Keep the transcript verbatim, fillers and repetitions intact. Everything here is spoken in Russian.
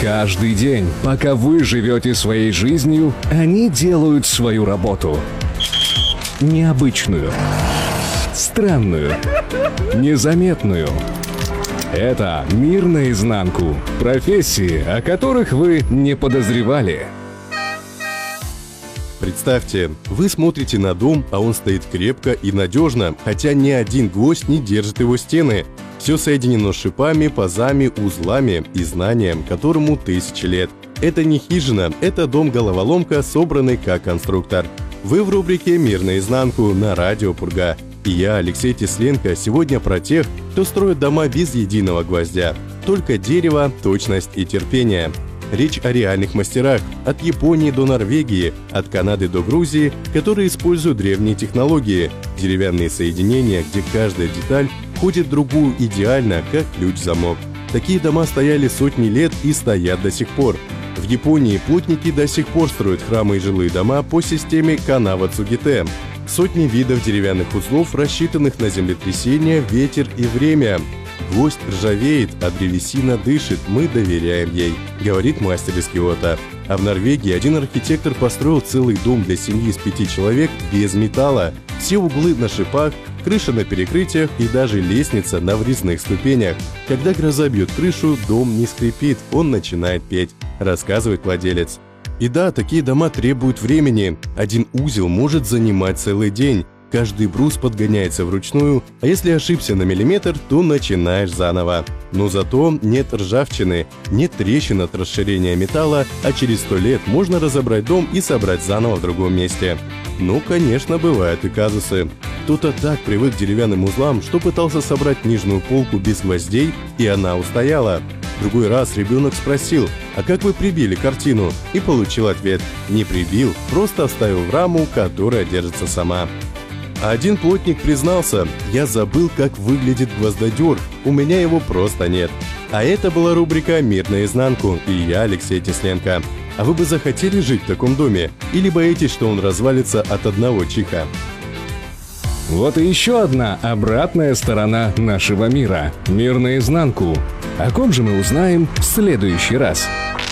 Каждый день, пока вы живете своей жизнью, они делают свою работу. Необычную, странную, незаметную. Это «Мир наизнанку». Профессии, о которых вы не подозревали. Представьте, вы смотрите на дом, а он стоит крепко и надежно, хотя ни один гвоздь не держит его стены. Все соединено шипами, пазами, узлами и знанием, которому тысячи лет. Это не хижина, это дом-головоломка, собранный как конструктор. Вы в рубрике «Мир наизнанку» на радио Пурга. И я, Алексей Тесленко, сегодня про тех, кто строит дома без единого гвоздя. Только дерево, точность и терпение. Речь о реальных мастерах, от Японии до Норвегии, от Канады до Грузии, которые используют древние технологии, деревянные соединения, где каждая деталь входит в другую идеально, как ключ-замок. Такие дома стояли сотни лет и стоят до сих пор. В Японии плотники до сих пор строят храмы и жилые дома по системе Канава-Цугите. Сотни видов деревянных узлов, рассчитанных на землетрясения, ветер и время. Гвоздь ржавеет, а древесина дышит, мы доверяем ей, говорит мастер из Киото. А в Норвегии один архитектор построил целый дом для семьи из пяти человек без металла. Все углы на шипах, крыша на перекрытиях и даже лестница на врезных ступенях. Когда гроза бьет крышу, дом не скрипит, он начинает петь, рассказывает владелец. И да, такие дома требуют времени. Один узел может занимать целый день. Каждый брус подгоняется вручную, а если ошибся на миллиметр, то начинаешь заново. Но зато нет ржавчины, нет трещин от расширения металла, а через сто лет можно разобрать дом и собрать заново в другом месте. Ну, конечно, бывают и казусы. Кто-то так привык к деревянным узлам, что пытался собрать книжную полку без гвоздей, и она устояла. В другой раз ребенок спросил: «А как вы прибили картину?» И получил ответ: «Не прибил, просто оставил в раму, которая держится сама». А один плотник признался: «Я забыл, как выглядит гвоздодер, у меня его просто нет». А это была рубрика «Мир наизнанку» и я, Алексей Тесленко. А вы бы захотели жить в таком доме? Или боитесь, что он развалится от одного чиха? Вот и еще одна обратная сторона нашего мира. Мир наизнанку. О ком же мы узнаем в следующий раз?